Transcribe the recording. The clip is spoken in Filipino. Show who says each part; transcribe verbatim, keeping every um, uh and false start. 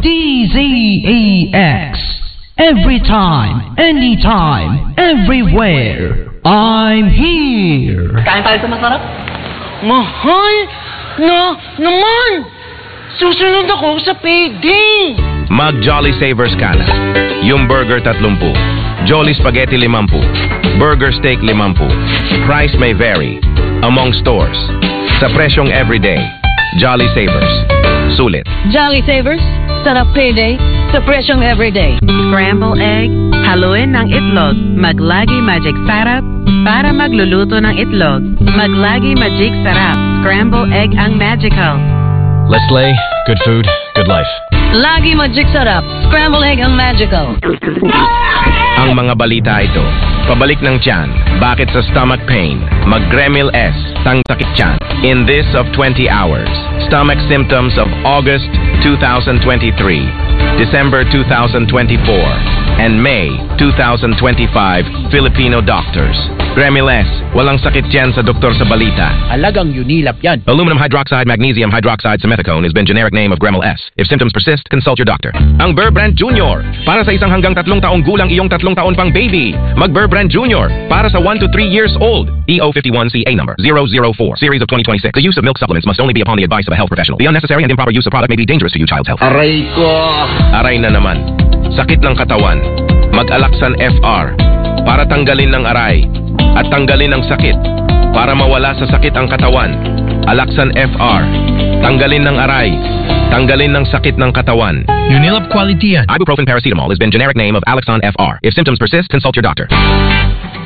Speaker 1: D Z E X. Every time, anytime, everywhere. I'm here.
Speaker 2: Kain tayo sa masarap? Mahal na naman! Susunod ako sa payday!
Speaker 3: Mag Jolly Savers ka na. Yung burger tatlumpu, Jolly Spaghetti limampu, Burger Steak limampu. Price may vary among stores. Sa presyong everyday, Jolly Savers. Sulit.
Speaker 4: Jolly Savers, sarap payday, sa presyong everyday.
Speaker 5: Scramble egg, haluin ng itlog. Maglagi Magic Sarap para magluluto ng itlog. Maglagi Magic Sarap. Scramble egg ang magical.
Speaker 6: Leslie, good food, good life.
Speaker 4: Lagi Magic Sarap, scramble egg ang magical.
Speaker 3: Ang mga balita ito, pabalik ng tiyan, bakit sa stomach pain, mag-Gremil S, tang sakit tiyan. In this of twenty hours, stomach symptoms of August two thousand twenty-three, December two thousand twenty-four, and May two thousand twenty-five, Filipino doctors. Gremil S, walang sakit tiyan sa doktor sa balita.
Speaker 7: Alagang Unilap yan.
Speaker 3: Aluminum hydroxide magnesium hydroxide simethicone has been generic name of Gremil S. If symptoms persist, consult your doctor. Ang Burr Brand Junior, para sa isang hanggang tatlong taong gulang iyong tatlong taon pang baby. Mag Burr Brand Junior, para sa one to three years old. E O fifty-one C A number zero zero four, series of twenty twenty-six. The use of milk supplements must only be upon the advice of a health professional. The unnecessary and improper use of product may be dangerous to your child's health.
Speaker 2: Aray ko!
Speaker 3: Aray na naman. Sakit ng katawan. Mag-Alaxan F R para tanggalin ng aray at tanggalin ang sakit. Para mawala sa sakit ang katawan. Alaxan F R. Tanggalin ng aray. Tanggalin ng sakit ng katawan.
Speaker 6: Unilap quality yan.
Speaker 3: Ibuprofen paracetamol has been generic name of Alaxan F R. If symptoms persist, consult your doctor.